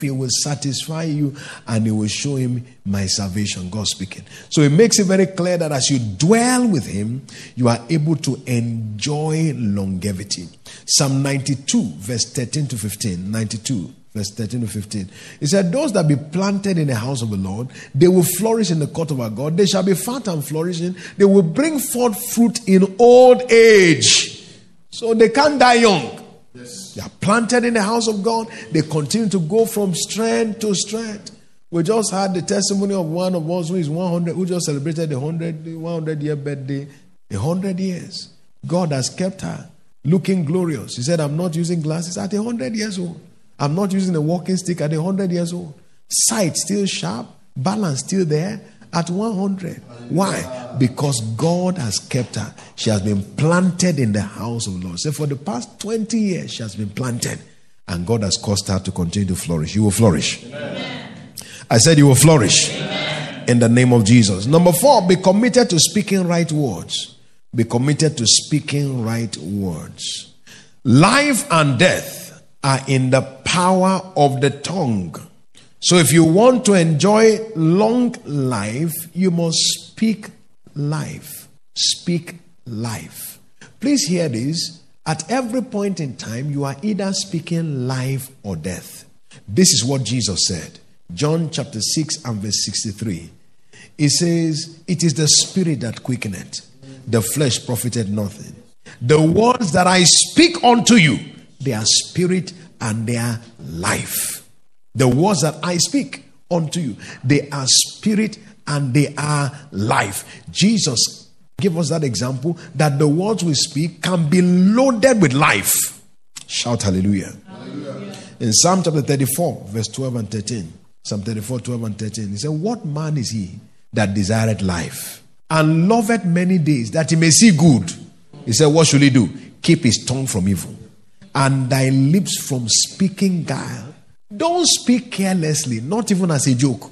He will satisfy you and he will show him my salvation. God speaking. So it makes it very clear that as you dwell with him, you are able to enjoy longevity. Psalm 92, verse 13 to 15. 92, verse 13 to 15. It said, those that be planted in the house of the Lord, they will flourish in the court of our God. They shall be fat and flourishing. They will bring forth fruit in old age. So they can't die young. Yes. They are planted in the house of God. They continue to go from strength to strength. We just had the testimony of one of us who is 100, who just celebrated the 100-year birthday. 100 years. God has kept her looking glorious. He said, I'm not using glasses at 100 years old. I'm not using a walking stick at 100 years old. Sight still sharp. Balance still there at 100. Why? Because God has kept her. She has been planted in the house of the Lord. So for the past 20 years, she has been planted. And God has caused her to continue to flourish. You will flourish. Amen. I said you will flourish. Amen. In the name of Jesus. Number 4, be committed to speaking right words. Be committed to speaking right words. Life and death are in the power of the tongue. So if you want to enjoy long life, you must speak life. Speak life. Please hear this. At every point in time, you are either speaking life or death. This is what Jesus said. John chapter 6 and verse 63. It says, it is the spirit that quickeneth. The flesh profited nothing. The words that I speak unto you, they are spirit and they are life. The words that I speak unto you, they are spirit and they are life. Jesus gave us that example that the words we speak can be loaded with life. Shout hallelujah. Hallelujah. In Psalm chapter 34, verse 12 and 13. Psalm 34, 12 and 13. He said, what man is he that desireth life and loveth many days that he may see good? He said, what should he do? Keep his tongue from evil and thy lips from speaking guile. Don't speak carelessly, not even as a joke.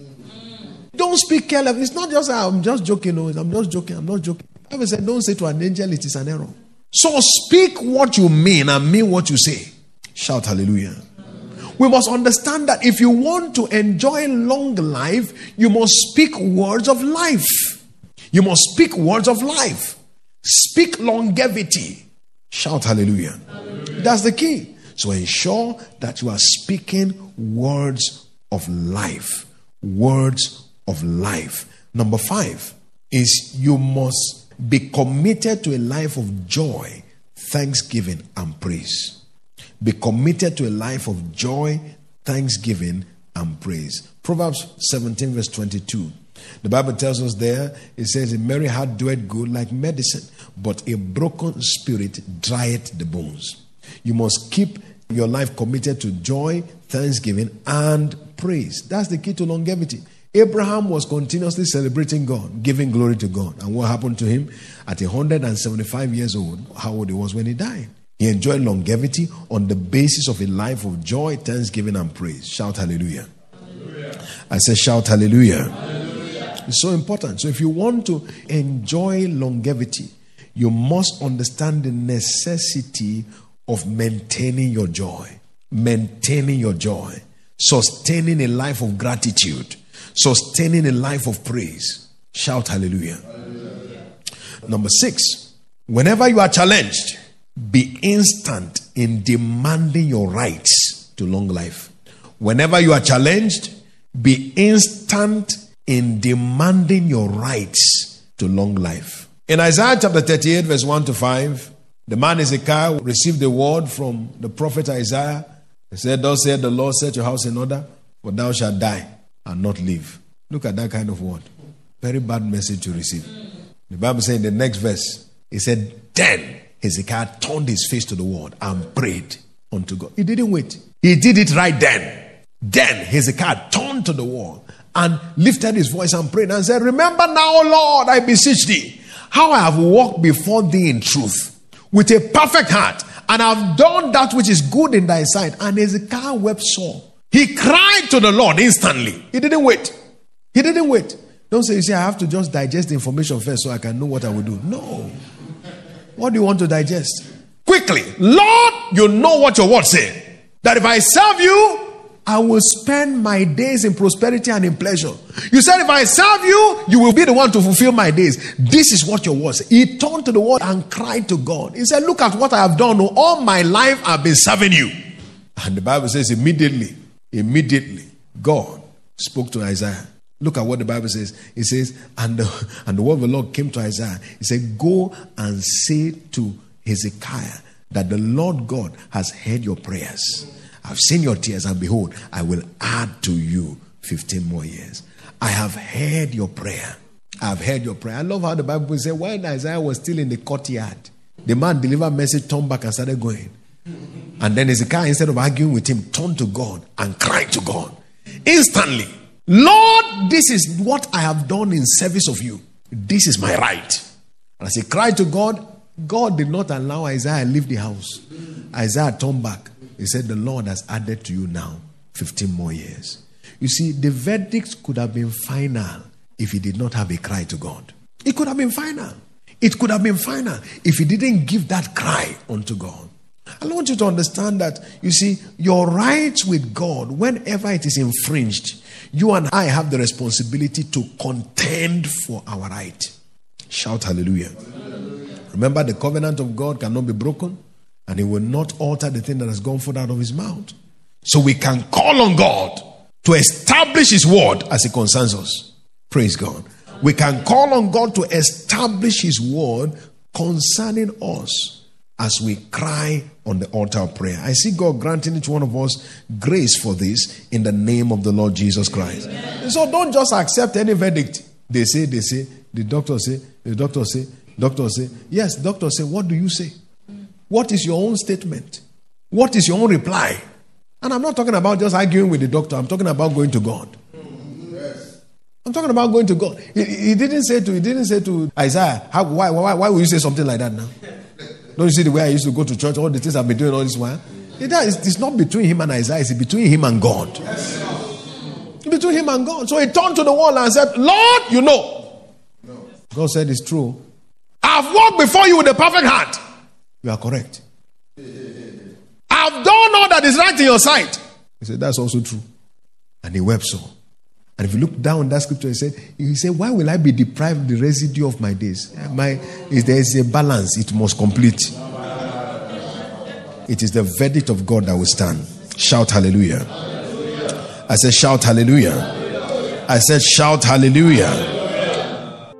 Don't speak carelessly. It's not just, I'm just joking. No, I'm just joking. I'm not joking. I ever said, don't say to an angel, it is an error. So speak what you mean and mean what you say. Shout hallelujah. We must understand that if you want to enjoy long life, you must speak words of life. You must speak words of life. Speak longevity. Shout hallelujah. Hallelujah. That's the key. So ensure that you are speaking words of life. Words of life. Number 5 is you must be committed to a life of joy, thanksgiving, and praise. Be committed to a life of joy, thanksgiving, and praise. Proverbs 17 verse 22. The Bible tells us there, it says, a merry heart doeth good like medicine, but a broken spirit drieth the bones. You must keep your life committed to joy, thanksgiving, and praise. That's the key to longevity. Abraham was continuously celebrating God, giving glory to God. And what happened to him? At 175 years old, how old he was when he died. He enjoyed longevity on the basis of a life of joy, thanksgiving, and praise. Shout hallelujah. Hallelujah. I said shout hallelujah. Hallelujah. It's so important. So if you want to enjoy longevity, you must understand the necessity of maintaining your joy. Maintaining your joy. Sustaining a life of gratitude. Sustaining a life of praise. Shout hallelujah. Hallelujah. Number 6. Whenever you are challenged, be instant in demanding your rights to long life. Whenever you are challenged, be instant in demanding your rights to long life. In Isaiah chapter 38 verse 1 to 5, the man Hezekiah received the word from the prophet Isaiah. He said, thus said the Lord, set your house in order, for thou shalt die and not live. Look at that kind of word. Very bad message to receive. The Bible said in the next verse, it said, then Hezekiah turned his face to the wall and prayed unto God. He didn't wait. He did it right then. Then Hezekiah turned to the wall and lifted his voice and prayed and said, remember now, Lord, I beseech thee, how I have walked before thee in truth, with a perfect heart, and have done that which is good in thy sight. And Hezekiah wept sore. He cried to the Lord instantly. He didn't wait. He didn't wait. Don't say, you see, I have to just digest the information first so I can know what I will do. No. What do you want to digest? Quickly. Lord, you know what your word said. That if I serve you, I will spend my days in prosperity and in pleasure. You said, if I serve you, you will be the one to fulfill my days. This is what your word said. He turned to the word and cried to God. He said, look at what I have done. All my life I've been serving you. And the Bible says immediately, God spoke to Isaiah. Look at what the Bible says. It says, and the word of the Lord came to Isaiah. He said, go and say to Hezekiah that the Lord God has heard your prayers. I've seen your tears, and behold, I will add to you 15 more years. I have heard your prayer. I've heard your prayer. I love how the Bible says, when Isaiah was still in the courtyard, the man delivered a message, turned back and started going. And then Hezekiah, instead of arguing with him, turned to God and cried to God. Instantly, Lord, this is what I have done in service of you. This is my right. And as he cried to God, God did not allow Isaiah to leave the house. Isaiah turned back. He said, the Lord has added to you now 15 more years. You see, the verdict could have been final if he did not have a cry to God. It could have been final. It could have been final if he didn't give that cry unto God. I want you to understand that, you see, your rights with God, whenever it is infringed, you and I have the responsibility to contend for our right. Shout hallelujah. Hallelujah. Remember, the covenant of God cannot be broken, and he will not alter the thing that has gone forth out of his mouth. So we can call on God to establish his word as it concerns us. Praise God. We can call on God to establish his word concerning us as we cry on the altar of prayer. I see God granting each one of us grace for this in the name of the Lord Jesus Christ. Amen. So don't just accept any verdict. They say, the doctor say. Yes, doctor say, what do you say? What is your own statement? What is your own reply? And I'm not talking about just arguing with the doctor. I'm talking about going to God. I'm talking about going to God. He didn't say to Isaiah, why will you say something like that now? Don't you see the way I used to go to church? All the things I've been doing all this while. It's not between him and Isaiah. It's between him and God. It's between him and God. So he turned to the wall and said, Lord, you know. God said, it's true. I've walked before you with a perfect heart. You are correct. I've done all that is right in your sight. He said, that's also true. And he wept so. And if you look down that scripture, he said, why will I be deprived the residue of my days? There is a balance, it must complete. It is the verdict of God that will stand. Shout hallelujah. Hallelujah. I said, shout hallelujah. Hallelujah. I said, shout hallelujah. Hallelujah.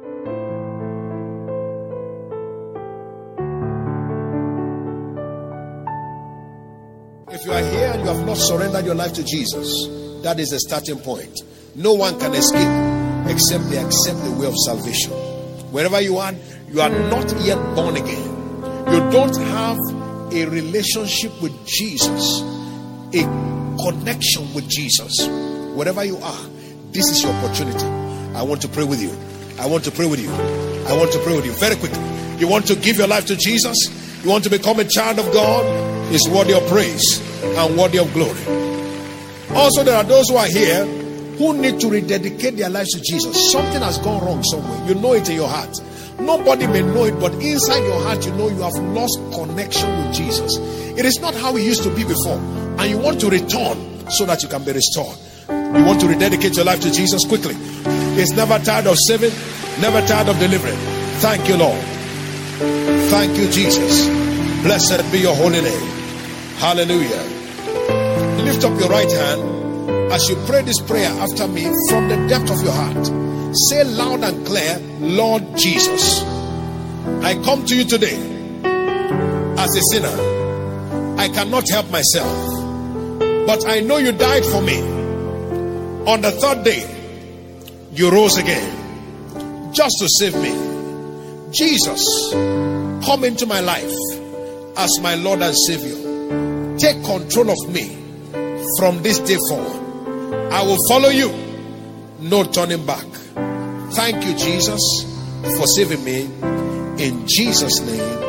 If you are here and you have not surrendered your life to Jesus, that is the starting point. No one can escape except they accept the way of salvation. Wherever you are not yet born again. You don't have a relationship with Jesus, a connection with Jesus. Wherever you are, this is your opportunity. I want to pray with you. I want to pray with you. I want to pray with you very quickly. You want to give your life to Jesus? You want to become a child of God? It's worthy of praise and worthy of glory. Also, there are those who are here who need to rededicate their lives to Jesus. Something has gone wrong somewhere. You know it in your heart. Nobody may know it, but inside your heart, you know you have lost connection with Jesus. It is not how it used to be before. And you want to return so that you can be restored. You want to rededicate your life to Jesus quickly. He's never tired of saving, never tired of delivering. Thank you, Lord. Thank you, Jesus. Blessed be your holy name. Hallelujah. Lift up your right hand. As you pray this prayer after me from the depth of your heart, say loud and clear, Lord Jesus, I come to you today as a sinner. I cannot help myself, but I know you died for me. On the third day, you rose again just to save me. Jesus, come into my life as my Lord and Savior. Take control of me from this day forward. I will follow you. No turning back. Thank you, Jesus, for saving me. In Jesus' name,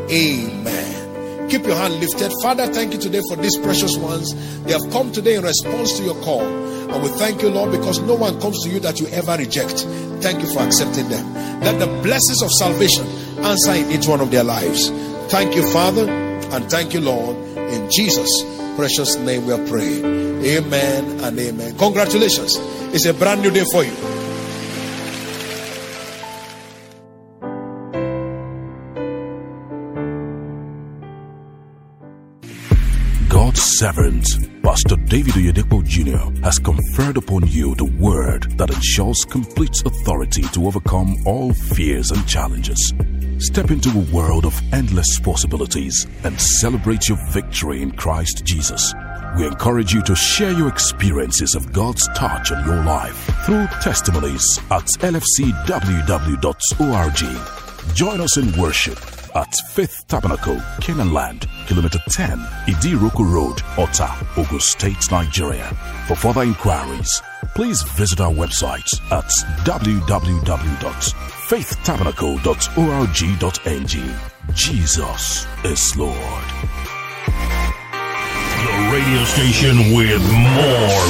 amen. Keep your hand lifted. Father, thank you today for these precious ones. They have come today in response to your call. And we thank you, Lord, because no one comes to you that you ever reject. Thank you for accepting them. Let the blessings of salvation answer in each one of their lives. Thank you, Father, and thank you, Lord. In Jesus' precious name we are praying. Amen and amen. Congratulations. It's a brand new day for you. God's servant, Pastor David Oyedepo Jr., has conferred upon you the word that ensures complete authority to overcome all fears and challenges. Step into a world of endless possibilities and celebrate your victory in Christ Jesus. We encourage you to share your experiences of God's touch on your life through testimonies at lfcww.org. Join us in worship at Faith Tabernacle, Canaan Land, Kilometer 10, Idiroko Road, Ota, Ogun State, Nigeria. For further inquiries, please visit our website at www.faithtabernacle.org.ng. Jesus is Lord. The radio station with more